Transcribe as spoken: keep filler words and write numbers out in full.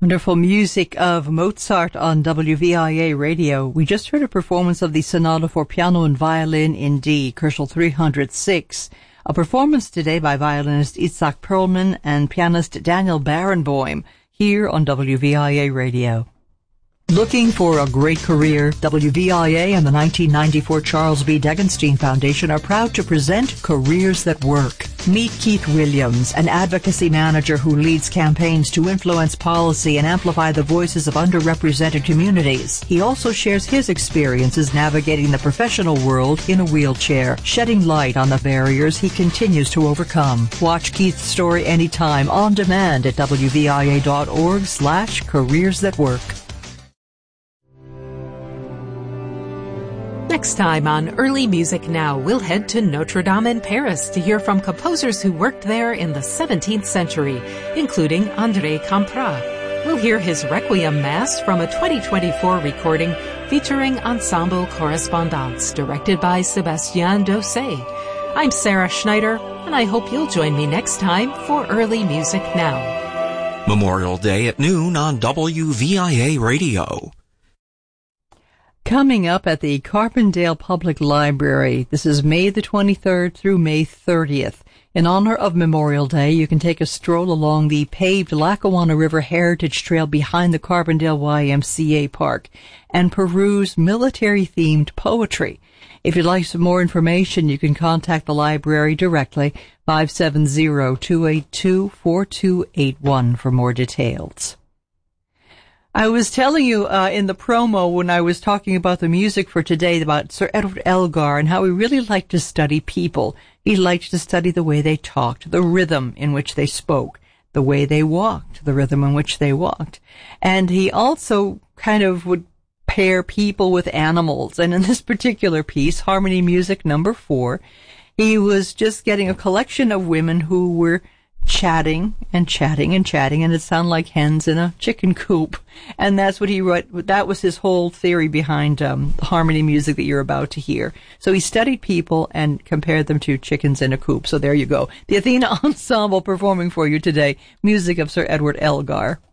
Wonderful music of Mozart on W V I A Radio. We just heard a performance of the Sonata for Piano and Violin in D, Koszul three oh six. A performance today by violinist Itzhak Perlman and pianist Daniel Barenboim here on W V I A Radio. Looking for a great career? W V I A and the nineteen ninety-four Charles B. Degenstein Foundation are proud to present Careers That Work. Meet Keith Williams, an advocacy manager who leads campaigns to influence policy and amplify the voices of underrepresented communities. He also shares his experiences navigating the professional world in a wheelchair, shedding light on the barriers he continues to overcome. Watch Keith's story anytime on demand at W V I A dot org slash careers that work. Next time on Early Music Now, we'll head to Notre Dame in Paris to hear from composers who worked there in the seventeenth century, including André Campra. We'll hear his Requiem Mass from a twenty twenty-four recording featuring Ensemble Correspondance, directed by Sébastien Dosset. I'm Sarah Schneider, and I hope you'll join me next time for Early Music Now. Memorial Day at noon on W V I A Radio. Coming up at the Carbondale Public Library, this is May the twenty-third through May thirtieth. In honor of Memorial Day, you can take a stroll along the paved Lackawanna River Heritage Trail behind the Carbondale Y M C A Park and peruse military-themed poetry. If you'd like some more information, you can contact the library directly, five seven zero, two eight two, four two eight one for more details. I was telling you uh, in the promo when I was talking about the music for today about Sir Edward Elgar and how he really liked to study people. He liked to study the way they talked, the rhythm in which they spoke, the way they walked, the rhythm in which they walked. And he also kind of would pair people with animals. And in this particular piece, Harmony Music number four, he was just getting a collection of women who were chatting and chatting and chatting, and it sounded like hens in a chicken coop. And that's what he wrote. That was his whole theory behind um, the harmony music that you're about to hear. So he studied people and compared them to chickens in a coop. So there you go. The Athena Ensemble performing for you today, music of Sir Edward Elgar.